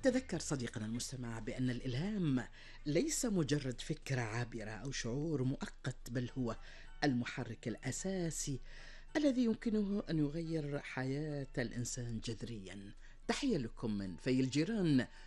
تذكر صديقنا المستمع بأن الإلهام ليس مجرد فكرة عابرة أو شعور مؤقت، بل هو المحرك الأساسي الذي يمكنه أن يغير حياة الإنسان جذريا. تحية لكم من في الجيران.